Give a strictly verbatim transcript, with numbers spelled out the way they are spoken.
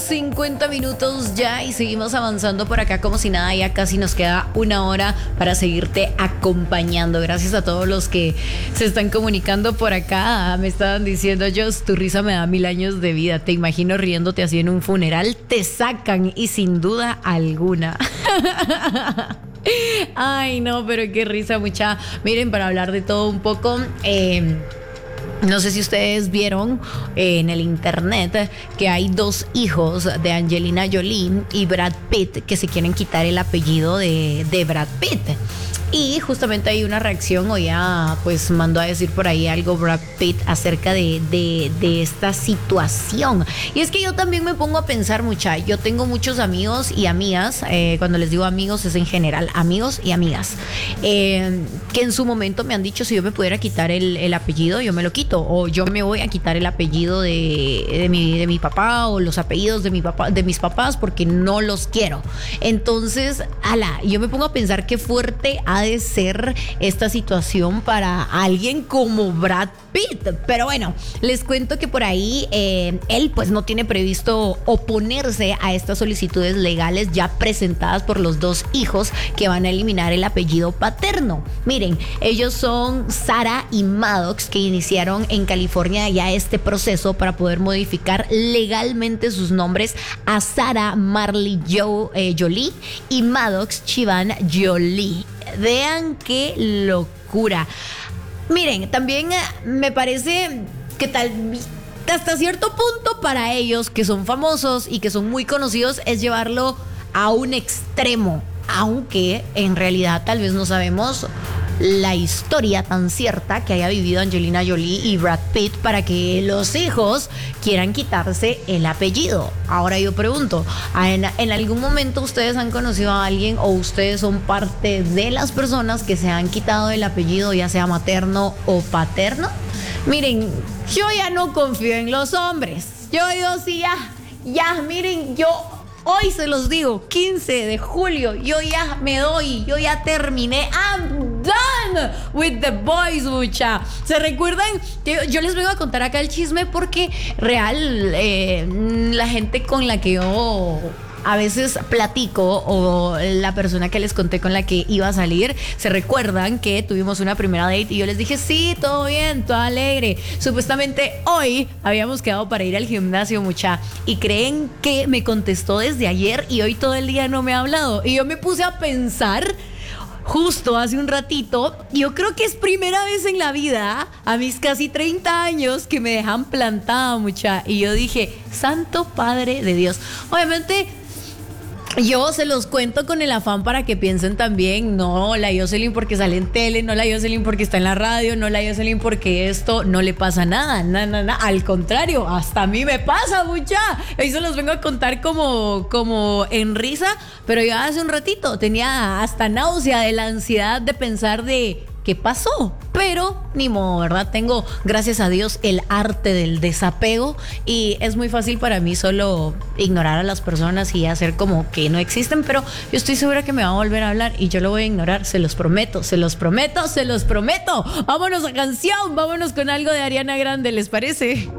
cincuenta minutos ya y seguimos avanzando por acá como si nada. Ya casi nos queda una hora para seguirte acompañando. Gracias a todos los que se están comunicando por acá. Me estaban diciendo, Jos, tu risa me da mil años de vida. Te imagino riéndote así en un funeral. Te sacan y sin duda alguna. Ay, no, pero qué risa, mucha. Miren, para hablar de todo un poco, eh, no sé si ustedes vieron eh, en el internet que hay dos hijos de Angelina Jolie y Brad Pitt que se quieren quitar el apellido de, de Brad Pitt. Y justamente hay una reacción, o ya pues mandó a decir por ahí algo Brad Pitt acerca de, de, de esta situación. Y es que yo también me pongo a pensar, mucha, yo tengo muchos amigos y amigas, eh, cuando les digo amigos es en general, amigos y amigas, eh, que en su momento me han dicho, si yo me pudiera quitar el, el apellido, yo me lo quito, o yo me voy a quitar el apellido de, de, mi, de mi papá, o los apellidos de, mi papá, de mis papás, porque no los quiero. Entonces, ala, yo me pongo a pensar qué fuerte ha de ser esta situación para alguien como Brad Pitt. Pero bueno, les cuento que por ahí eh, él pues no tiene previsto oponerse a estas solicitudes legales ya presentadas por los dos hijos que van a eliminar el apellido paterno. Miren, ellos son Sarah y Maddox, que iniciaron en California ya este proceso para poder modificar legalmente sus nombres a Sarah Marley Joe, eh, Jolie y Maddox Chivan Jolie. Vean qué locura. Miren, también me parece que tal hasta cierto punto para ellos que son famosos y que son muy conocidos es llevarlo a un extremo, aunque en realidad tal vez no sabemos la historia tan cierta que haya vivido Angelina Jolie y Brad Pitt para que los hijos quieran quitarse el apellido. Ahora yo pregunto, ¿en, en algún momento ustedes han conocido a alguien o ustedes son parte de las personas que se han quitado el apellido, ya sea materno o paterno? Miren, yo ya no confío en los hombres. Yo digo, sí, ya, ya, miren, yo... Hoy se los digo, quince de julio, yo ya me doy, yo ya terminé. I'm done with the boys, mucha. ¿Se recuerdan? Que yo les vengo a contar acá el chisme porque real, eh, la gente con la que yo a veces platico, o la persona que les conté con la que iba a salir, se recuerdan que tuvimos una primera date y yo les dije, sí, todo bien, todo alegre. Supuestamente hoy habíamos quedado para ir al gimnasio, mucha, y creen que me contestó desde ayer y hoy todo el día no me ha hablado. Y yo me puse a pensar justo hace un ratito, yo creo que es primera vez en la vida, a mis casi treinta años, que me dejan plantada, mucha. Y yo dije, santo padre de Dios. Obviamente yo se los cuento con el afán para que piensen también, no la Jocelyn porque sale en tele, no la Jocelyn porque está en la radio, no la Jocelyn porque esto no le pasa nada, nada, nada, al contrario, hasta a mí me pasa, mucha. Ahí se los vengo a contar como, como en risa, pero yo hace un ratito tenía hasta náusea de la ansiedad de pensar de qué pasó, pero ni modo, ¿verdad? Tengo, gracias a Dios, el arte del desapego y es muy fácil para mí solo ignorar a las personas y hacer como que no existen, pero yo estoy segura que me va a volver a hablar y yo lo voy a ignorar, se los prometo, se los prometo, se los prometo. Vámonos a canción, vámonos con algo de Ariana Grande, ¿les parece?